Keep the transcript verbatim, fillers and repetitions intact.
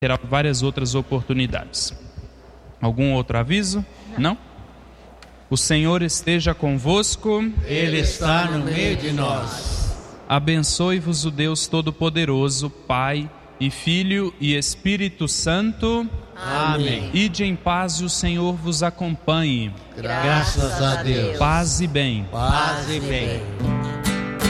terá várias outras oportunidades. Algum outro aviso? Não? O Senhor esteja convosco. Ele está no meio de nós. Abençoe-vos o Deus Todo-Poderoso, Pai e Filho e Espírito Santo. Amém. Ide em paz e o Senhor vos acompanhe. Graças a Deus. Paz e bem. Paz e bem.